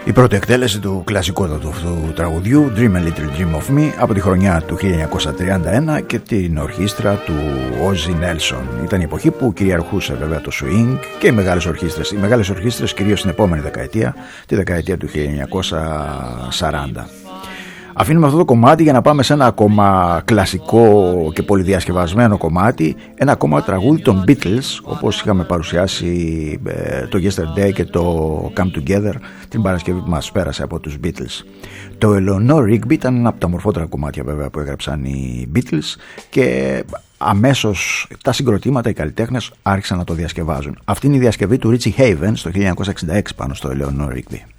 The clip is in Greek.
Η πρώτη εκτέλεση του κλασικότατου αυτού τραγουδιού Dream a Little Dream of Me από τη χρονιά του 1931 και την ορχήστρα του Ozzy Nelson. Ήταν η εποχή που κυριαρχούσε βέβαια το swing και οι μεγάλες ορχήστρες. Οι μεγάλες ορχήστρες κυρίως στην επόμενη δεκαετία, τη δεκαετία του 1940. Αφήνουμε αυτό το κομμάτι για να πάμε σε ένα ακόμα κλασικό και πολυδιασκευασμένο κομμάτι, ένα ακόμα τραγούδι των Beatles, όπως είχαμε παρουσιάσει το Yesterday και το Come Together την Παρασκευή που μας πέρασε από τους Beatles. Το Eleanor Rigby ήταν ένα από τα μορφότερα κομμάτια βέβαια που έγραψαν οι Beatles και αμέσως τα συγκροτήματα, οι καλλιτέχνες άρχισαν να το διασκευάζουν. Αυτή είναι η διασκευή του Richie Havens το 1966 πάνω στο Eleanor Rigby.